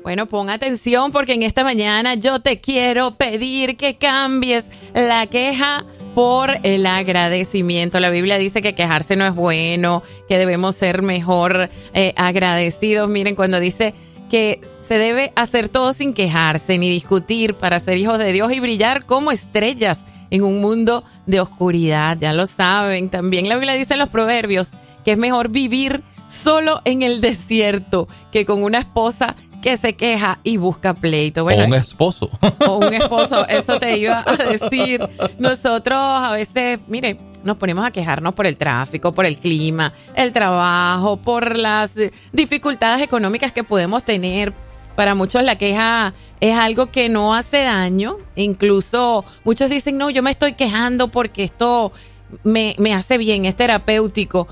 Bueno, pon atención porque en esta mañana yo te quiero pedir que cambies la queja por el agradecimiento. La Biblia dice que quejarse no es bueno, que debemos ser mejor agradecidos. Miren, cuando dice que se debe hacer todo sin quejarse ni discutir para ser hijos de Dios y brillar como estrellas en un mundo de oscuridad. Ya lo saben. También la Biblia dice en los Proverbios que es mejor vivir solo en el desierto que con una esposa que se queja y busca pleito. Bueno, o un esposo. O un esposo, eso te iba a decir. Nosotros a veces, mire, nos ponemos a quejarnos por el tráfico, por el clima, el trabajo, por las dificultades económicas que podemos tener. Para muchos la queja es algo que no hace daño. Incluso muchos dicen, no, yo me estoy quejando porque esto me hace bien, es terapéutico.